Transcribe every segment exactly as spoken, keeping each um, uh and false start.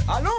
Allô?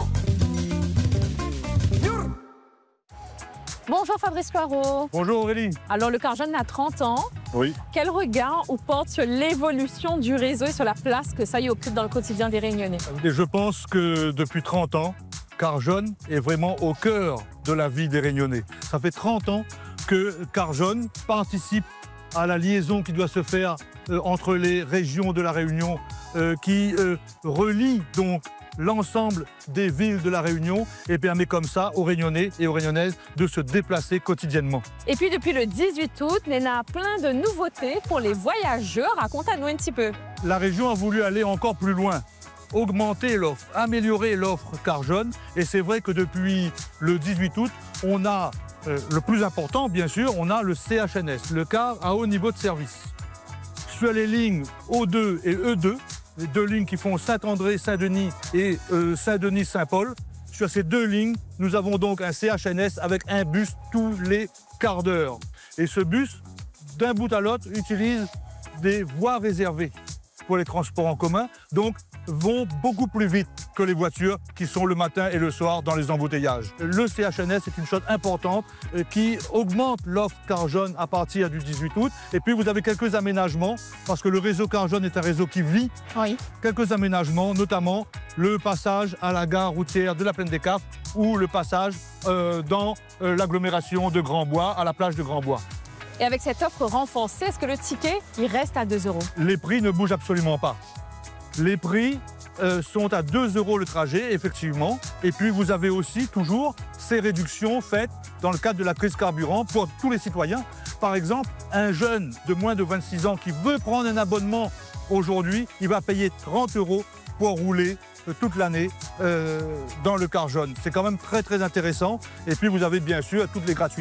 Bonjour Fabrice Poirot. Bonjour Aurélie. Alors le Carjeune a trente ans. Oui. Quel regard on porte sur l'évolution du réseau et sur la place que ça y occupe dans le quotidien des Réunionnais? Et je pense que depuis trente ans, Carjeune est vraiment au cœur de la vie des Réunionnais. Ça fait trente ans que Carjeune participe à la liaison qui doit se faire euh, entre les régions de la Réunion, euh, qui euh, relie donc l'ensemble des villes de la Réunion et permet comme ça aux Réunionnais et aux Réunionnaises de se déplacer quotidiennement. Et puis depuis le dix-huit août, Néna a plein de nouveautés pour les voyageurs. Raconte-nous un petit peu. La région a voulu aller encore plus loin, augmenter l'offre, améliorer l'offre Carjeune. Et c'est vrai que depuis le dix-huit août, on a euh, le plus important, bien sûr, on a le C H N S, le car à haut niveau de service. Sur les lignes O deux et E deux, les deux lignes qui font Saint-André-Saint-Denis et euh, Saint-Denis-Saint-Paul, sur ces deux lignes, nous avons donc un C H N S avec un bus tous les quarts d'heure. Et ce bus, d'un bout à l'autre, utilise des voies réservées pour les transports en commun, donc vont beaucoup plus vite que les voitures qui sont le matin et le soir dans les embouteillages. Le C H N S est une chose importante euh, qui augmente l'offre Carjeune à partir du dix-huit août. Et puis vous avez quelques aménagements, parce que le réseau Carjeune est un réseau qui vit. Oui. Quelques aménagements, notamment le passage à la gare routière de la Plaine des Cafres ou le passage euh, dans euh, l'agglomération de Grand-Bois, à la plage de Grand-Bois. Et avec cette offre renforcée, est-ce que le ticket, il reste à deux euros? Les prix ne bougent absolument pas. Les prix euh, sont à deux euros le trajet, effectivement. Et puis, vous avez aussi toujours ces réductions faites dans le cadre de la crise carburant pour tous les citoyens. Par exemple, un jeune de moins de vingt-six ans qui veut prendre un abonnement aujourd'hui, il va payer trente euros pour rouler euh, toute l'année euh, dans le Carjeune. C'est quand même très, très intéressant. Et puis, vous avez bien sûr toutes les gratuités.